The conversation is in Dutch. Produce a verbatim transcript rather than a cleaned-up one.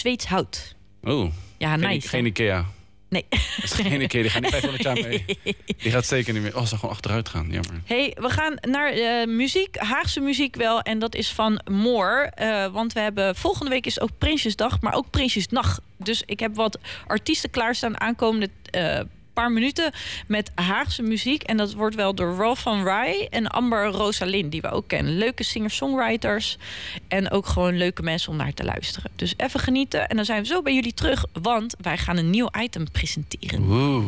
Zweeds hout. Oh, Ja, geen, nice. geen Ikea. Nee. Dat is geen Ikea, die gaat niet vijfhonderd jaar mee. Die gaat zeker niet meer. Oh, ze zal gewoon achteruit gaan, jammer. Hey, we gaan naar uh, muziek, Haagse muziek wel. En dat is van Moor. Uh, want we hebben volgende week is ook Prinsjesdag, maar ook Prinsjesnacht. Dus ik heb wat artiesten klaarstaan aankomende uh, paar minuten met Haagse muziek. En dat wordt wel door Rolf van Rij en Amber Rosalind, die we ook kennen. Leuke singer-songwriters en ook gewoon leuke mensen om naar te luisteren. Dus even genieten en dan zijn we zo bij jullie terug, want wij gaan een nieuw item presenteren. Oeh.